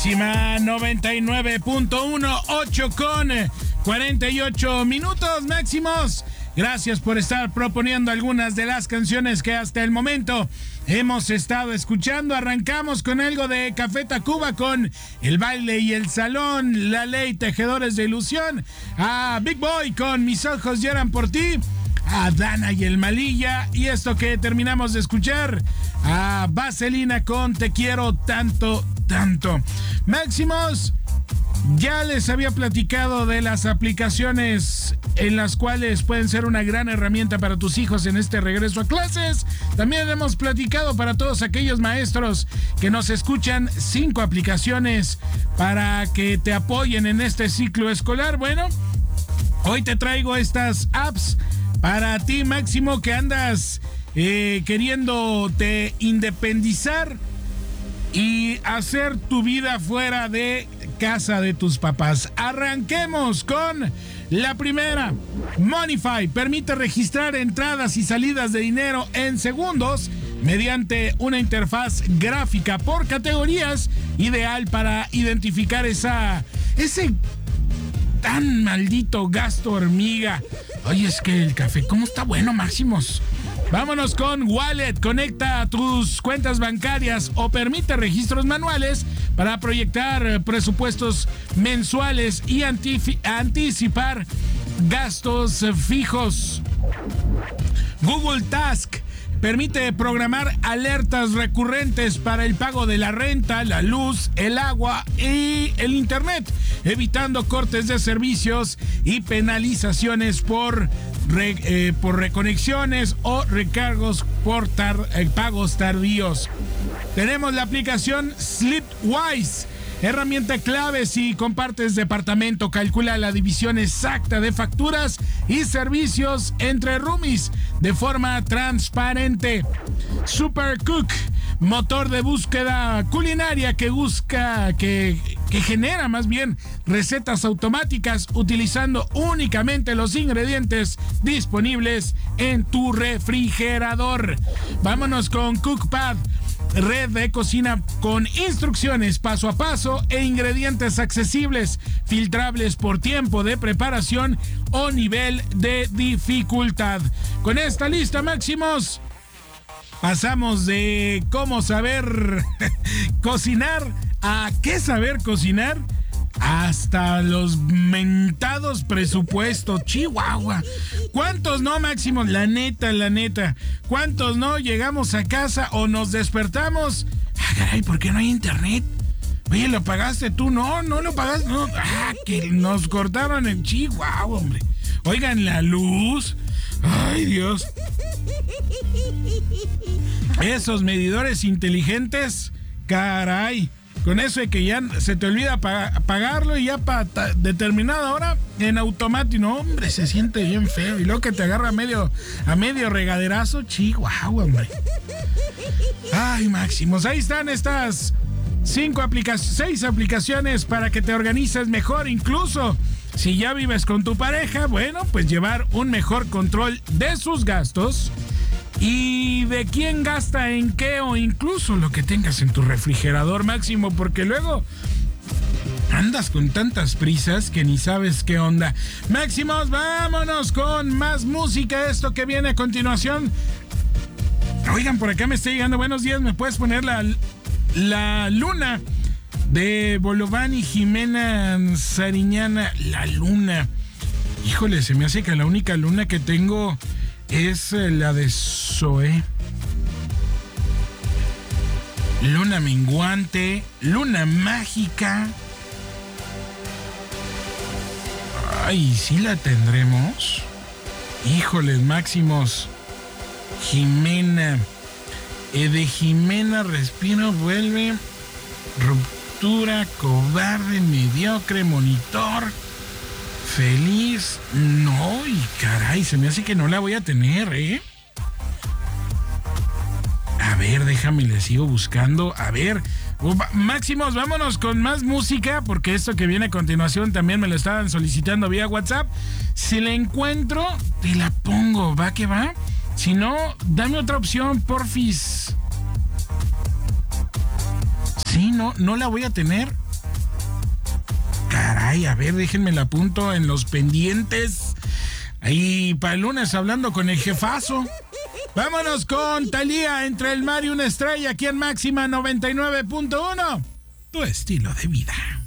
99.1, 8 con 48 minutos máximos. Gracias por estar proponiendo algunas de las canciones que hasta el momento hemos estado escuchando. Arrancamos con algo de Café Tacuba con El Baile y el Salón, La Ley, Tejedores de Ilusión, a Big Boy con Mis Ojos Lloran por Ti, a Dana y el Malilla, y esto que terminamos de escuchar, a Vaselina con Te Quiero Tanto, Tanto. Máximos, ya les había platicado de las aplicaciones en las cuales pueden ser una gran herramienta para tus hijos en este regreso a clases. También hemos platicado para todos aquellos maestros que nos escuchan 5 aplicaciones para que te apoyen en este ciclo escolar. Bueno, hoy te traigo estas apps para ti, Máximo, que andas queriéndote independizar y hacer tu vida fuera de casa de tus papás. Arranquemos con la primera. Moneyfy permite registrar entradas y salidas de dinero en segundos mediante una interfaz gráfica por categorías, ideal para identificar ese tan maldito gasto hormiga. Oye, es que el café, ¿cómo está bueno, Máximos? Vámonos con Wallet. Conecta tus cuentas bancarias o permite registros manuales para proyectar presupuestos mensuales y anticipar gastos fijos. Google Task permite programar alertas recurrentes para el pago de la renta, la luz, el agua y el internet, evitando cortes de servicios y penalizaciones por reconexiones o recargos por pagos tardíos. Tenemos la aplicación Sleepwise, herramienta clave si compartes departamento. Calcula la división exacta de facturas y servicios entre roomies de forma transparente. Supercook, motor de búsqueda culinaria que genera más bien recetas automáticas utilizando únicamente los ingredientes disponibles en tu refrigerador. Vámonos con Cookpad, red de cocina con instrucciones paso a paso e ingredientes accesibles, filtrables por tiempo de preparación o nivel de dificultad. Con esta lista, Máximos, pasamos de cómo saber cocinar a qué saber cocinar, hasta los mentados presupuestos. Chihuahua. ¿Cuántos no, Máximo? La neta. ¿Cuántos no llegamos a casa o nos despertamos? Ah, caray, ¿por qué no hay internet? Oye, ¿lo pagaste tú? No lo pagaste. No. Ah, que nos cortaron en Chihuahua, hombre. Oigan, la luz. Ay, Dios. Esos medidores inteligentes, caray. Con eso de que ya se te olvida pagarlo y ya para determinada hora en automático. No, hombre, se siente bien feo. Y luego que te agarra a medio regaderazo. Chihuahua, hombre. Ay, Máximos, ahí están estas 6 aplicaciones para que te organices mejor. Incluso si ya vives con tu pareja, bueno, pues llevar un mejor control de sus gastos y de quién gasta en qué, o incluso lo que tengas en tu refrigerador, Máximo, porque luego andas con tantas prisas que ni sabes qué onda. Máximos, vámonos con más música. Esto que viene a continuación. Oigan, por acá me está llegando. Buenos días, ¿me puedes poner la luna de Bolován y Jimena Sariñana? La luna. Híjole, se me hace que la única luna que tengo es la de Zoé. Luna menguante, luna mágica. Ay, ¿sí la tendremos? Híjoles, Máximos. Jimena. De Jimena, respiro, vuelve. Ruptura, cobarde, mediocre, monitor. Feliz. No, y caray, se me hace que no la voy a tener, ¿eh? A ver, déjame, le sigo buscando. A ver, Máximos, vámonos con más música, porque esto que viene a continuación también me lo estaban solicitando vía WhatsApp. Si la encuentro, te la pongo, ¿va que va? Si no, dame otra opción, porfis. Sí, no la voy a tener. caray, a ver, déjenme la apunto en los pendientes. Ahí para el lunes hablando con el jefazo. Vámonos con Thalía, Entre el mar y una estrella, aquí en Máxima 99.1. Tu estilo de vida.